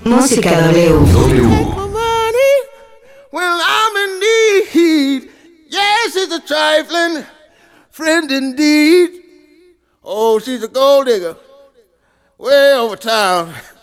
Música W. Take my money when I'm in need. Yes, it's a trifling friend indeed. Oh, she's a gold digger way over town.